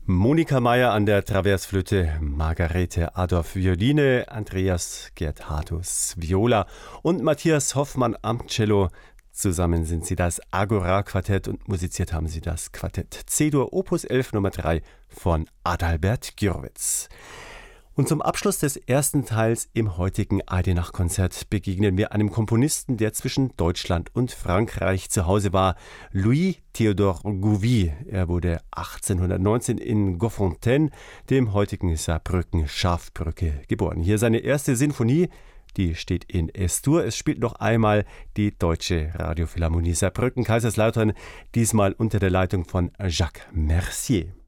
Monika Meyer an der Traversflöte, Margarete Adorf Violine, Andreas Geerthatus Viola und Matthias Hoffmann am Cello. Zusammen sind sie das Agora-Quartett und musiziert haben sie das Quartett C-Dur Opus 11 Nummer 3 von Adalbert Gürwitz. Und zum Abschluss des ersten Teils im heutigen Eidenach-Konzert begegnen wir einem Komponisten, der zwischen Deutschland und Frankreich zu Hause war, Louis Théodore Gouvy. Er wurde 1819 in Goffontaine, dem heutigen Saarbrücken-Schafbrücke, geboren. Hier seine erste Sinfonie, die steht in S-Dur. Es spielt noch einmal die Deutsche Radiophilharmonie Saarbrücken-Kaiserslautern, diesmal unter der Leitung von Jacques Mercier.